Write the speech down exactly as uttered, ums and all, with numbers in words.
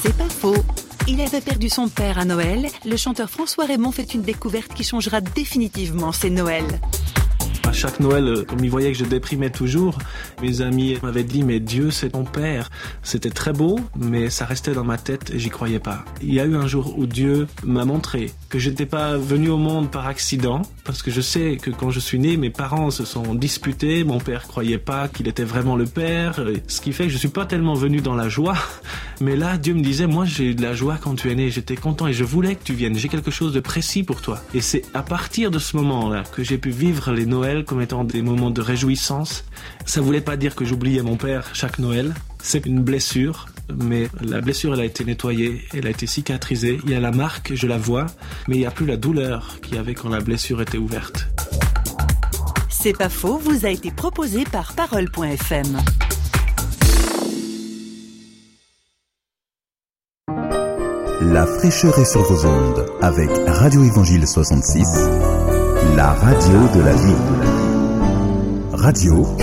C'est pas faux. Il avait perdu son père à Noël. Le chanteur François Raymond fait une découverte qui changera définitivement ses Noëls. À chaque Noël, comme ils voyaient que je déprimais toujours, mes amis m'avaient dit « Mais Dieu, c'est ton père ». C'était très beau, mais ça restait dans ma tête et j'y croyais pas. Il y a eu un jour où Dieu m'a montré que j'étais pas venu au monde par accident, parce que je sais que quand je suis né, mes parents se sont disputés, mon père croyait pas qu'il était vraiment le père, ce qui fait que je suis pas tellement venu dans la joie. Mais là, Dieu me disait « Moi, j'ai eu de la joie quand tu es né, j'étais content et je voulais que tu viennes, j'ai quelque chose de précis pour toi ». Et c'est à partir de ce moment-là que j'ai pu vivre les Noëls comme étant des moments de réjouissance. Ça voulait pas dire que j'oubliais mon père chaque Noël. C'est une blessure, mais la blessure, elle a été nettoyée, elle a été cicatrisée. Il y a la marque, je la vois, mais il n'y a plus la douleur qu'il y avait quand la blessure était ouverte. C'est pas faux, vous a été proposé par Parole point F M. La fraîcheur est sur vos ondes avec Radio Évangile soixante-six, la radio de la vie. Radio